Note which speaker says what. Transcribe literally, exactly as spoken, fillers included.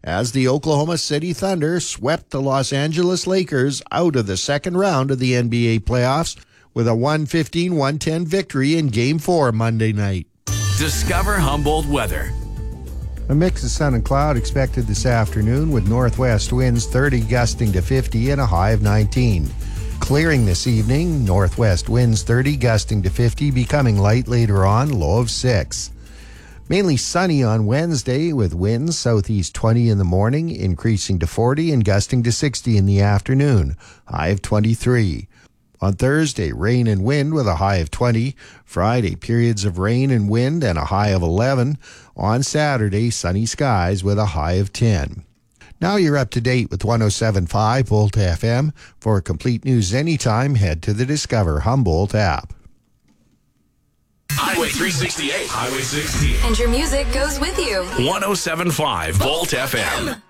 Speaker 1: as the Oklahoma City Thunder swept the Los Angeles Lakers out of the second round of the N B A playoffs with a one fifteen to one ten victory in Game four Monday night.
Speaker 2: Discover Humboldt weather.
Speaker 1: A mix of sun and cloud expected this afternoon with northwest winds thirty gusting to fifty and a high of nineteen. Clearing this evening, northwest winds thirty gusting to fifty, becoming light later on, low of six. Mainly sunny on Wednesday with winds southeast twenty in the morning, increasing to forty and gusting to sixty in the afternoon, high of twenty-three. On Thursday, rain and wind with a high of twenty. Friday, periods of rain and wind and a high of eleven. On Saturday, sunny skies with a high of ten. Now you're up to date with one oh seven point five Volt F M. For complete news anytime, head to the Discover Humboldt app.
Speaker 2: Highway three sixty-eight. Highway sixty.
Speaker 3: And your music goes with you.
Speaker 2: one oh seven point five Volt F M.